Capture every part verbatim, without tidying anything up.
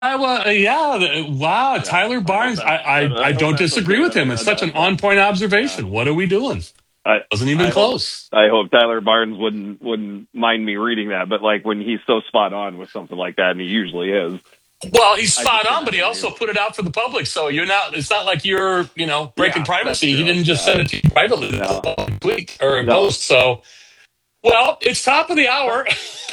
Iowa, uh, yeah, the- wow, Yeah, Tyler I hope Barnes. that I, I, I, I I hope don't that's disagree okay with that I him. It's said such that. an Yeah, on-point yeah. observation. What are we doing? I Wasn't even I hope close. I hope Tyler Barnes wouldn't wouldn't mind me reading that, but like when he's so spot on with something like that, and he usually is, Well, he's I spot just on, cannot but he believe. also put it out for the public. So you're not. It's not like you're, you know, breaking Yeah, that's privacy. He true. didn't just Yeah, send it to you privately. It's no, a public tweet or a no, post. So, well, it's top of the hour.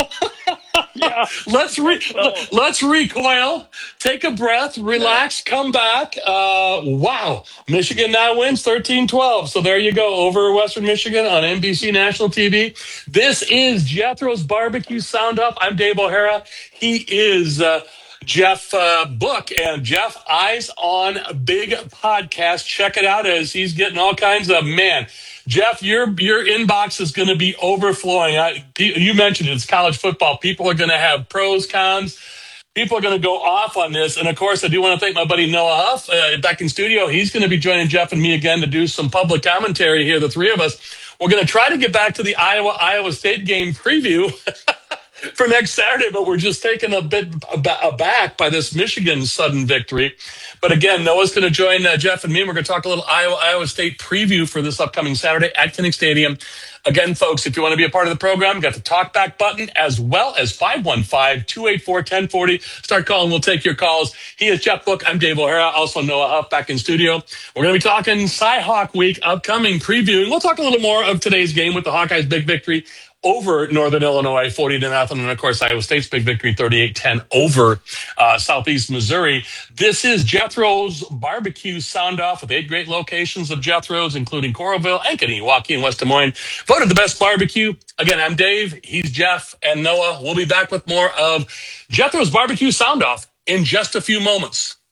yeah, let's I re- guess so. let's recoil, take a breath, Yeah, relax, come back. Uh, wow, Michigan now wins thirteen twelve. So there you go, over Western Michigan on N B C National T V. This is Jethro's Barbecue Sound Off. I'm Dave O'Hara. He is uh, Jeff uh, Book, and Jeff Eyes on Big podcast. Check it out as he's getting all kinds of man. Jeff, your your inbox is going to be overflowing. I, you mentioned it, it's college football. People are going to have pros, cons. People are going to go off on this. And of course, I do want to thank my buddy Noah Huff uh, back in studio. He's going to be joining Jeff and me again to do some public commentary here, the three of us. We're going to try to get back to the Iowa Iowa State game preview for next Saturday, but we're just taken a bit aback by this Michigan sudden victory. But again, Noah's going to join uh, Jeff and me, and we're going to talk a little Iowa Iowa State preview for this upcoming Saturday at Kinnick Stadium. Again, folks, if you want to be a part of the program, you got the talk back button as well as five one five, two eight four, one zero four zero. Start calling. We'll take your calls. He is Jeff Book. I'm Dave O'Hara. Also Noah Huff back in studio. We're going to be talking Cy-Hawk Week upcoming previewing. We'll talk a little more of today's game with the Hawkeyes' big victory over Northern Illinois, forty to nothing. And of course, Iowa State's big victory, thirty-eight ten over uh, Southeast Missouri. This is Jethro's Barbecue Sound Off with eight great locations of Jethro's, including Coralville, Ankeny, Waukee, West Des Moines. Voted the best barbecue. Again, I'm Dave. He's Jeff and Noah. We'll be back with more of Jethro's Barbecue Sound Off in just a few moments.